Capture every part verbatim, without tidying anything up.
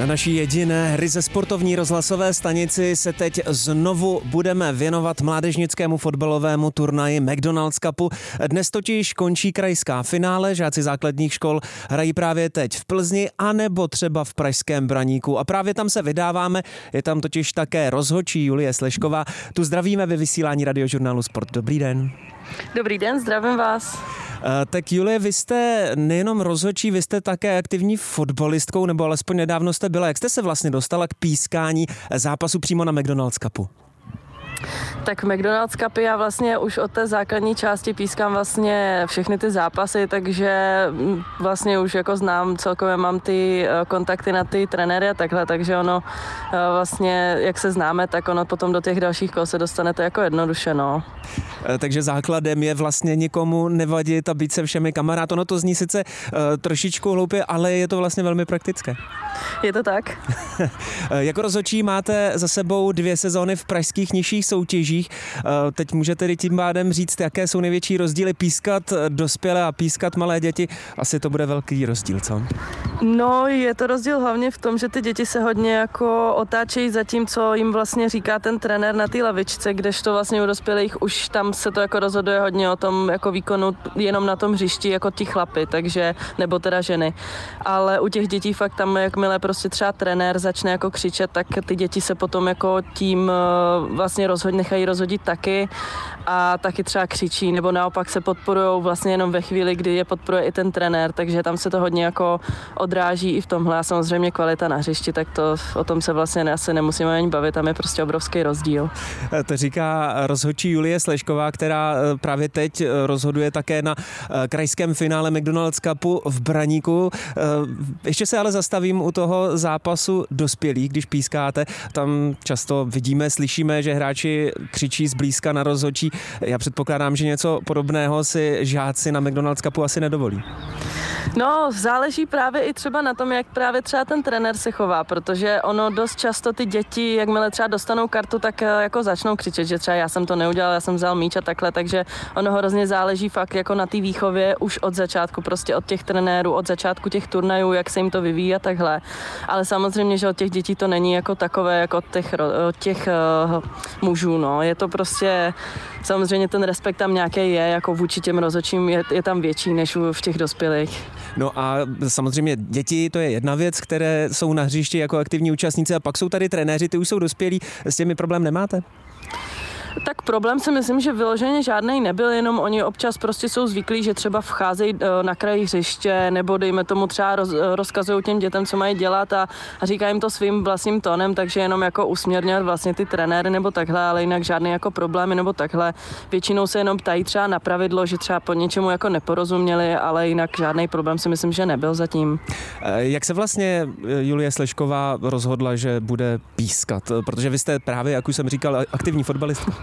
Na naší jediné ryze sportovní rozhlasové stanici se teď znovu budeme věnovat mládežnickému fotbalovému turnaji McDonald's Cupu. Dnes totiž končí krajská finále, žáci základních škol hrají právě teď v Plzni anebo třeba v pražském Braníku a právě tam se vydáváme, je tam totiž také rozhodčí Julie Slešková. Tu zdravíme ve vysílání Radiožurnálu Sport. Dobrý den. Dobrý den, zdravím vás. Tak Julie, vy jste nejenom rozhodčí, vy jste také aktivní fotbalistkou, nebo alespoň nedávno jste byla. Jak jste se vlastně dostala k pískání zápasu přímo na McDonald's Cupu? Tak McDonald's Cupy já vlastně už od té základní části pískám vlastně všechny ty zápasy, takže vlastně už jako znám, celkově mám ty kontakty na ty trenéry a takhle, takže ono vlastně, jak se známe, tak ono potom do těch dalších kol se dostanete jako jednoduše, no. Takže základem je vlastně nikomu nevadit a být se všemi kamarád. Ono to zní sice uh, trošičku hloupě, ale je to vlastně velmi praktické. Je to tak. Jako rozhodčí máte za sebou dvě sezóny v pražských nižších soutěžích. Uh, teď můžete tím pádem říct, jaké jsou největší rozdíly pískat dospělé a pískat malé děti. Asi to bude velký rozdíl, co? No, je to rozdíl hlavně v tom, že ty děti se hodně jako otáčejí za tím, co jim vlastně říká ten trenér na té lavičce, kdežto vlastně u dospělých už tam se to jako rozhoduje hodně o tom jako výkonu jenom na tom hřišti jako ti chlapy, takže, nebo teda ženy. Ale u těch dětí fakt tam, jakmile prostě třeba trenér začne jako křičet, tak ty děti se potom jako tím vlastně rozhodně nechají rozhodit taky a taky třeba křičí, nebo naopak se podporujou vlastně jenom ve chvíli, kdy je podporuje i ten trenér, takže tam se to hodně jako odráží i v tomhle. A samozřejmě kvalita na hřišti, tak to o tom se vlastně asi nemusíme ani bavit, tam je prostě obrovský rozdíl. To říká rozhodčí Julie Slešková, která právě teď rozhoduje také na krajském finále McDonald's Cupu v Braníku. Ještě se ale zastavím u toho zápasu dospělých, když pískáte. Tam často vidíme, slyšíme, že hráči křičí zblízka na rozhodčí. Já předpokládám, že něco podobného si žáci na McDonald's Cupu asi nedovolí. No, záleží právě i třeba na tom, jak právě třeba ten trenér se chová, protože ono dost často ty děti, jakmile třeba dostanou kartu, tak jako začnou křičet, že třeba já jsem to neudělal, já jsem vzal míč a takhle, takže ono hrozně záleží fakt jako na té výchově už od začátku, prostě od těch trenérů, od začátku těch turnajů, jak se jim to vyvíjí a takhle. Ale samozřejmě, že od těch dětí to není jako takové, jako od těch, od těch uh, mužů, no. Je to prostě, samozřejmě ten respekt tam nějaký je, jako vůči těm rozhodčím je, je tam větší než v těch dospělých. No a samozřejmě děti, to je jedna věc, které jsou na hřišti jako aktivní účastníci a pak jsou tady trenéři, ty už jsou dospělí, s těmi problém nemáte? Tak problém si myslím, že vyloženě žádnej nebyl, jenom oni občas prostě jsou zvyklí, že třeba vcházejí na kraji hřiště nebo dejme tomu třeba roz, rozkazují těm dětem, co mají dělat a, a říkají jim to svým vlastním tónem, takže jenom jako usměrňovat vlastně ty trenéry nebo takhle, ale jinak žádný jako problémy nebo takhle. Většinou se jenom ptají třeba na pravidlo, že třeba po něčemu jako neporozuměli, ale jinak žádný problém si myslím, že nebyl zatím. Jak se vlastně Julie Slešková rozhodla, že bude pískat? Protože vy jste právě, jak už jsem říkal, aktivní fotbalistka.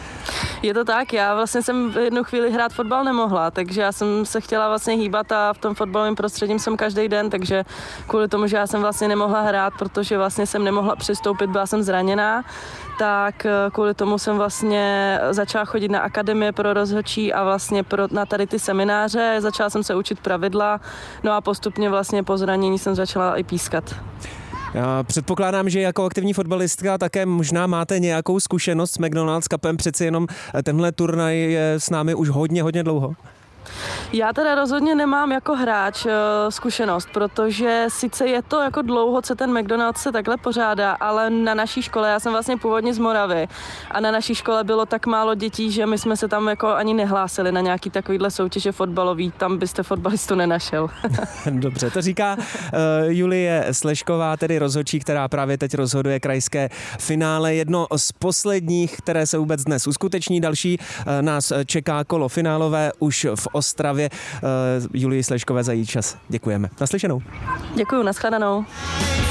Je to tak, já vlastně jsem v jednu chvíli hrát fotbal nemohla, takže já jsem se chtěla vlastně hýbat a v tom fotbalovém prostředím jsem každý den, takže kvůli tomu, že já jsem vlastně nemohla hrát, protože vlastně jsem nemohla přistoupit, byla jsem zraněná, tak kvůli tomu jsem vlastně začala chodit na akademie pro rozhodčí a vlastně pro, na tady ty semináře, začala jsem se učit pravidla, no a postupně vlastně po zranění jsem začala i pískat. Já předpokládám, že jako aktivní fotbalistka také možná máte nějakou zkušenost s McDonald's Cupem, přeci jenom tenhle turnaj je s námi už hodně, hodně dlouho. Já teda rozhodně nemám jako hráč uh, zkušenost, protože sice je to jako dlouho, co ten McDonald's se takhle pořádá, ale na naší škole, já jsem vlastně původně z Moravy a na naší škole bylo tak málo dětí, že my jsme se tam jako ani nehlásili na nějaký takovýhle soutěže fotbalový, tam byste fotbalistu nenašel. Dobře, to říká uh, Julie Slešková, tedy rozhodčí, která právě teď rozhoduje krajské finále. Jedno z posledních, které se vůbec dnes uskuteční, další uh, nás čeká kolo finálové už v Ostravě. Uh, Julii Sleškové za její čas děkujeme. Naslyšenou. Děkuju, nashledanou.